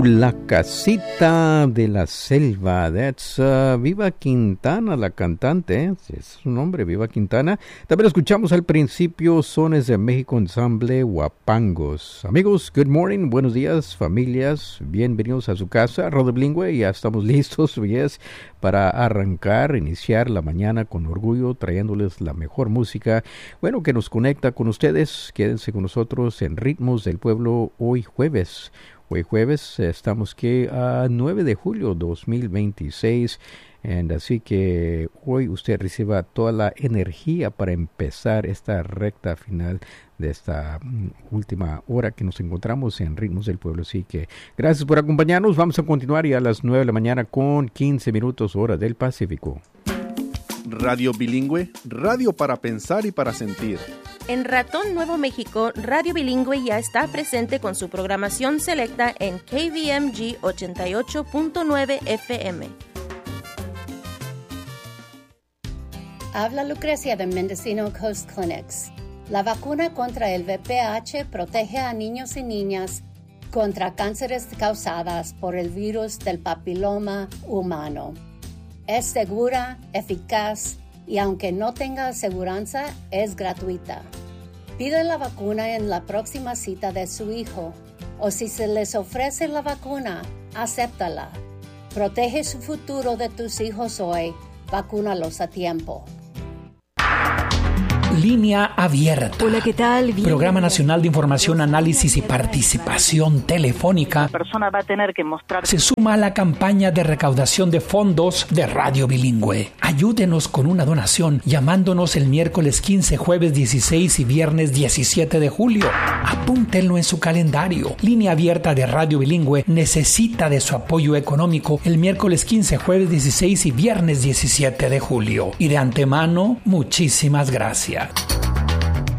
La Casita de la Selva. That's Viva Quintana, la cantante. Es su nombre, Viva Quintana. También escuchamos al principio Sones de México Ensamble Huapangos. Amigos, good morning, buenos días, familias. Bienvenidos a su casa, Radio Bilingüe. Ya estamos listos, yes, para arrancar, iniciar la mañana con orgullo, trayéndoles la mejor música. Bueno, que nos conecta con ustedes. Quédense con nosotros en Ritmos del Pueblo hoy jueves. Hoy jueves estamos a 9 de julio 2026, así que hoy usted reciba toda la energía para empezar esta recta final de esta última hora que nos encontramos en Ritmos del Pueblo. Así que gracias por acompañarnos. Vamos a continuar ya a las 9 de la mañana con 15 minutos hora del Pacífico. Radio Bilingüe, radio para pensar y para sentir. En Ratón Nuevo México, Radio Bilingüe ya está presente con su programación selecta en KVMG 88.9 FM. Habla Lucrecia de Mendocino Coast Clinics. La vacuna contra el VPH protege a niños y niñas contra cánceres causados por el virus del papiloma humano. Es segura, eficaz y aunque no tenga aseguranza, es gratuita. Pide la vacuna en la próxima cita de su hijo o si se les ofrece la vacuna, acéptala. Protege su futuro de tus hijos hoy. Vacúnalos a tiempo. Línea abierta. Hola, ¿qué tal? Programa Nacional de Información, Análisis y Participación Telefónica. La persona va a tener que mostrar. Se suma a la campaña de recaudación de fondos de Radio Bilingüe. Ayúdenos con una donación llamándonos el miércoles 15, jueves 16 y viernes 17 de julio. Apúntenlo en su calendario. Línea abierta de Radio Bilingüe necesita de su apoyo económico el miércoles 15, jueves 16 y viernes 17 de julio. Y de antemano, muchísimas gracias.